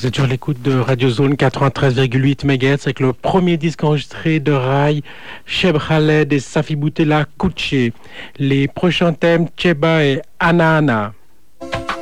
Vous êtes sur l'écoute de Radio Zone 93,8 MHz avec le premier disque enregistré de Rai, Cheb Khaled et Safi Boutella Kouché. Les prochains thèmes, Cheba et Ana Ana.